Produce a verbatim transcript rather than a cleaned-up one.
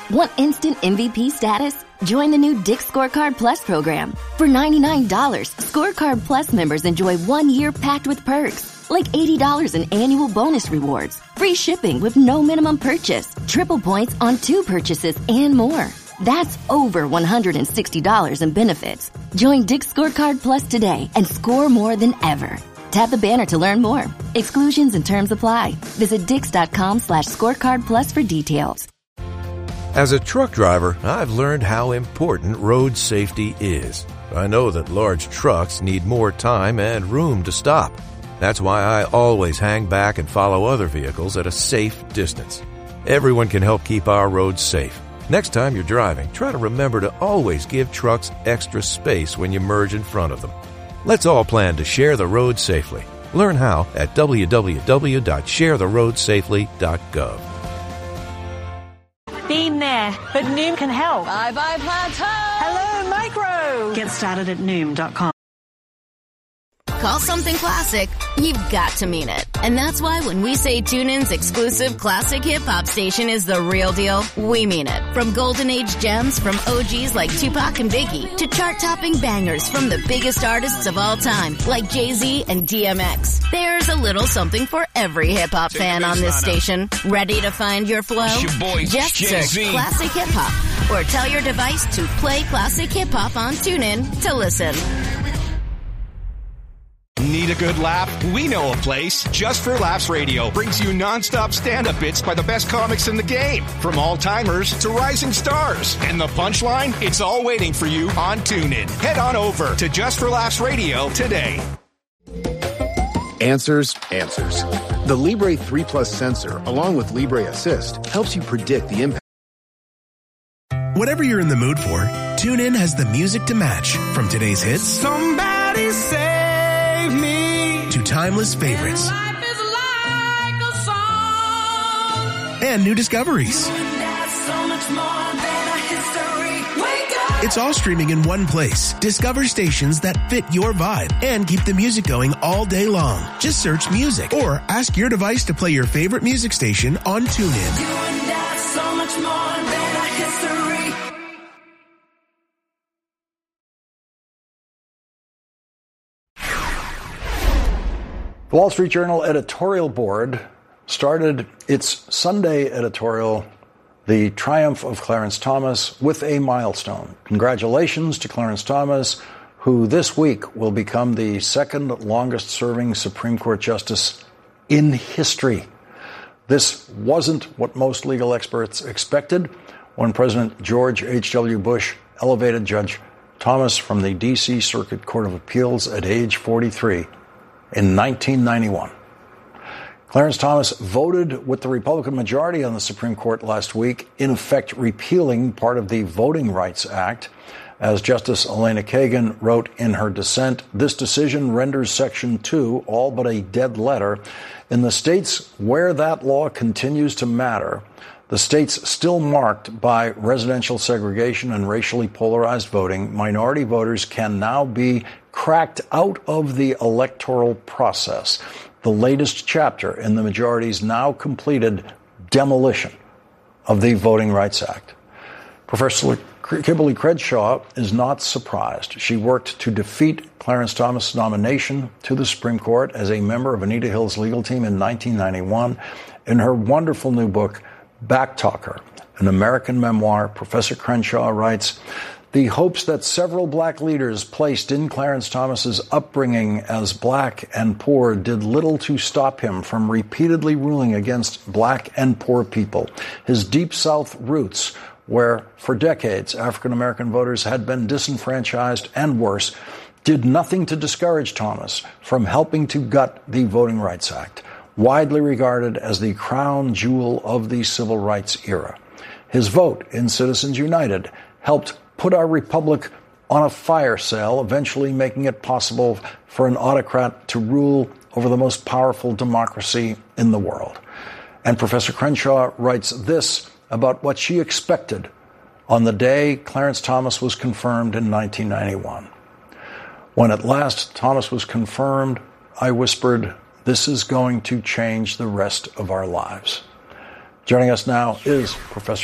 Want instant M V P status? Join the new Dick's Scorecard Plus program. For ninety-nine dollars, Scorecard Plus members enjoy one year packed with perks, like eighty dollars in annual bonus rewards, free shipping with no minimum purchase, triple points on two purchases, and more. That's over one hundred sixty dollars in benefits. Join Dick's Scorecard Plus today and score more than ever. Tap the banner to learn more. Exclusions and terms apply. Visit dix.com slash scorecard plus for details. As a truck driver, I've learned how important road safety is. I know that large trucks need more time and room to stop. That's why I always hang back and follow other vehicles at a safe distance. Everyone can help keep our roads safe. Next time you're driving, try to remember to always give trucks extra space when you merge in front of them. Let's all plan to share the road safely. Learn how at w w w dot share the road safely dot gov. Been there, but Noom can help. Bye bye plateau. Hello, Micro. Get started at noom dot com. Call something classic, you've got to mean it. And that's why when we say TuneIn's exclusive classic hip-hop station is the real deal, we mean it. From golden age gems from O Gs like Tupac and Biggie to chart-topping bangers from the biggest artists of all time like Jay-Z and D M X. There's a little something for every hip-hop fan on this station. Ready to find your flow? Your boy, Just Jay-Z. search Classic Hip-Hop or tell your device to play Classic Hip-Hop on TuneIn to listen. Need a good laugh? We know a place. Just for Laughs Radio brings you non-stop stand-up bits by the best comics in the game. From all-timers to rising stars. And the punchline? It's all waiting for you on TuneIn. Head on over to Just for Laughs Radio today. Answers, answers. The Libre three Plus sensor, along with Libre Assist, helps you predict the impact. Whatever you're in the mood for, TuneIn has the music to match. From today's hits, Somebody Save Me, to timeless favorites. Life is like a song. And new discoveries. So much more than a history. Wake up. It's all streaming in one place. Discover stations that fit your vibe and keep the music going all day long. Just search music or ask your device to play your favorite music station on TuneIn. You and I, so much more than a history. The Wall Street Journal editorial board started its Sunday editorial, The Triumph of Clarence Thomas, with a milestone. Congratulations to Clarence Thomas, who this week will become the second longest-serving Supreme Court justice in history. This wasn't what most legal experts expected when President George H W. Bush elevated Judge Thomas from the D C Circuit Court of Appeals at age forty-three. In nineteen ninety-one. Clarence Thomas voted with the Republican majority on the Supreme Court last week, in effect repealing part of the Voting Rights Act. As Justice Elena Kagan wrote in her dissent, this decision renders Section two all but a dead letter. In the states where that law continues to matter, the states still marked by residential segregation and racially polarized voting, minority voters can now be cracked out of the electoral process. The latest chapter in the majority's now completed demolition of the Voting Rights Act. Professor Kimberly Crenshaw is not surprised. She worked to defeat Clarence Thomas' nomination to the Supreme Court as a member of Anita Hill's legal team in nineteen ninety-one. In her wonderful new book, Backtalker, an American memoir, Professor Crenshaw writes, the hopes that several black leaders placed in Clarence Thomas's upbringing as black and poor did little to stop him from repeatedly ruling against black and poor people. His Deep South roots, where for decades African American voters had been disenfranchised and worse, did nothing to discourage Thomas from helping to gut the Voting Rights Act, widely regarded as the crown jewel of the civil rights era. His vote in Citizens United helped put our republic on a fire sale, eventually making it possible for an autocrat to rule over the most powerful democracy in the world. And Professor Crenshaw writes this about what she expected on the day Clarence Thomas was confirmed in nineteen ninety-one. When at last Thomas was confirmed, I whispered, this is going to change the rest of our lives. Joining us now is Professor